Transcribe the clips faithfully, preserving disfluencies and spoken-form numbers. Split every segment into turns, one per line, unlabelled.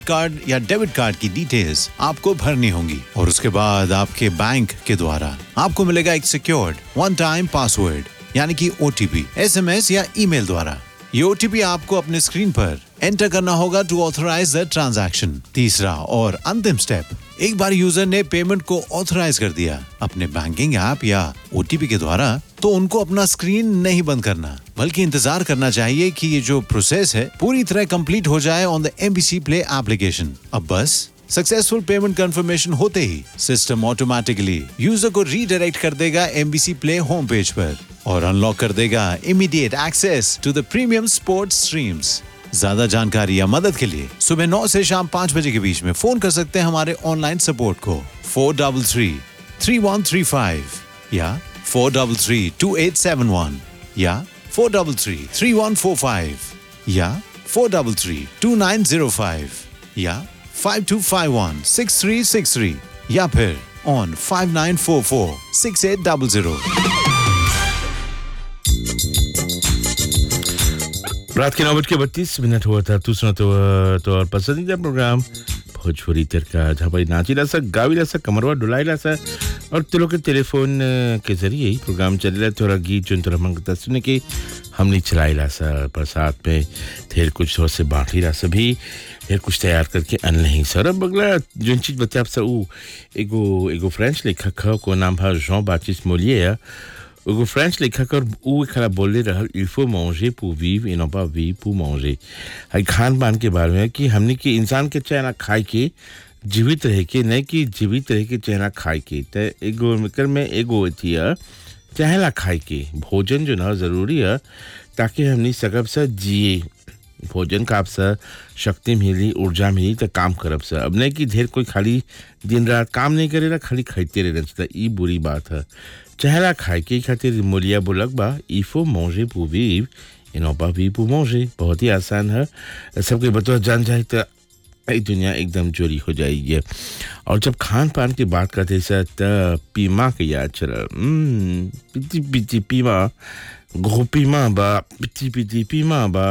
Card या debit card की details आपको भरनी होंगी और उसके बाद आपके बैंक के द्वारा आपको मिलेगा एक सिक्योर्ड वन टाइम पासवर्ड यानी कि ओटीपी एसएमएस या ईमेल द्वारा। ये ओटीपी आपको अपने स्क्रीन पर एंटर करना होगा टू ऑथराइज द ट्रांजैक्शन। तीसरा और अंतिम स्टेप, एक बार यूजर ने पेमेंट को ऑथराइज कर दिया अपने बैंकिंग ऐप या ओटीपी के द्वारा, तो उनको अपना स्क्रीन नहीं बंद करना बल्कि इंतजार करना चाहिए कि ये जो प्रोसेस है पूरी तरह कंप्लीट हो जाए on the MBC play application. अब बस सक्सेसफुल पेमेंट कंफर्मेशन होते ही सिस्टम ऑटोमेटिकली यूजर को रीडायरेक्ट कर देगा एमबीसी प्ले होम पेज पर और अनलॉक कर देगा इमीडिएट एक्सेस टू द प्रीमियम स्पोर्ट्स स्ट्रीम्स। ज्यादा जानकारी या मदद के लिए सुबह नौ से शाम पाँच बजे के बीच में फोन कर सकते हैं हमारे ऑनलाइन सपोर्ट को फोर डबल थ्री थ्री वन थ्री फाइव या फोर डबल थ्री टू एट सेवन वन या फोर डबल थ्री थ्री वन फोर फाइव या फोर double three two nine zero five या फाइव टू फाइव वन सिक्स थ्री सिक्स थ्री या फिर on five nine four four six at double zero.
रात के नौ बज के बत्तीस मिनट हुआ था। तू सुना तो तो और पसंदीदा प्रोग्राम भोजपुरी तड़का, जहाँ पर नाचीला सा गावीला सा कमरवा डुलाईला सा और तुलो के टेलीफोन के जरिए ही प्रोग्राम चलेला। तोरा गीत जो तोरा मंगता सुने के हमने चलाईला सा पर साथ में ढेर कुछ थोड़ा से बांटीला सभी ढेर कुछ तैयार करके अन नहीं सर। अब अगला जो चीज बता आप सा ऊ एगो एगो फ्रेंच लेखक है को नाम है जॉन बाप्टिस्ट मोलियर। एगो फ्रेंच लेखक और ऊ खरा बोले रहल il faut manger pour vivre et non pas vivre pour manger। है खान पान के बारे में कि हमने कि इंसान के चाहे ना खाए के जीवित रह के, नहीं कि जीवित रह के चाहे ना खाए के। तो एगो मिकर में एगो थी चाहे ना खाए के भोजन जो ना जरूरी है ताकि हमने सकब से जिए। भोजन का आपसे शक्ति मिली, ऊर्जा मिली तो काम करब से। अब नहीं कि ढेर कोई खाली दिन रात काम नहीं करेला, खाली खाते रहना चाहिए, ये बुरी बात है। चेहरा खाए के खातिर मोलिया बोलक बा il faut manger pour vivre et non pas vivre pour manger। बहुत ही आसान है, सबके बतौर जान जाए तो ये दुनिया एकदम चोरी हो जाएगी। और जब खान पान की बात करते हैं तो पीमा के याद चला पिटी पिटी पीमा गो पीमा बा पिटी पिटी पीमा बा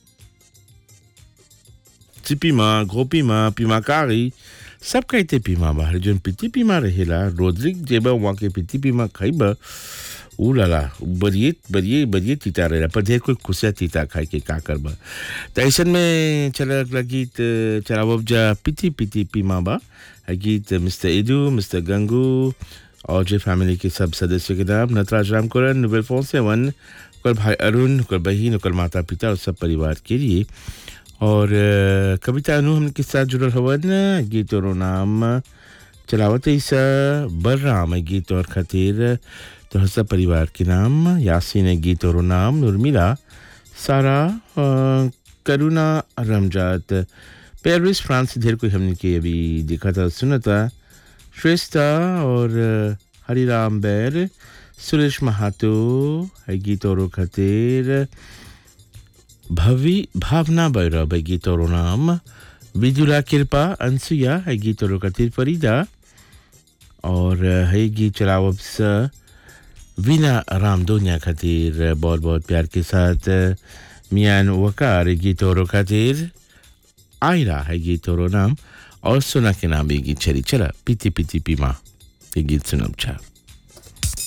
पीमा गो पीमा पीमा कारी सब कहते पीमा बाहर जो पिती पीमा रहेला रोद्रिक जेबा वहाँ के पिती पीमा खाइबा ऊ लाला बरिए बरिए बरिए तीता रहेला पर ढेर कोई खुशिया तीता खाए के का करबा। तो ऐसा में चला अगला गीत चला वब्जा पिती पिती पीमा बा है गीत मिस्टर एडू मिस्टर गंगू और जे फैमिली के सब सदस्यों के नाम नटराज रामकुरन नोबेल फोन सेवन कर भाई अरुण कर बहन कर माता पिता और सब परिवार के लिए। और कविता अनु हमके साथ जुड़ल हवन गीत और नाम चलावत ईसा बलराम गीत और खातिर तो सब परिवार के नाम यासीन गीत और नाम नूरमिला सारा करुणा रमजात पेरिस फ्रांस ढेर कोई हमने के अभी देखा था सुना था श्रेष्ठा और हरिराम बैर सुरेश महातो है गीत और खातिर भवि भावना बैरव है गीत और नाम विदुला कृपा अंसुया है गीत और खातिर फरीदा और है गीत चलावब सा वीना रामदोनिया खातिर बहुत बहुत प्यार के साथ मियान वकार गीत और खातिर आयरा है गीत और नाम और सुना के नाम ये गीत चली चला पीती पीती पीमा ये गीत सुनब छा।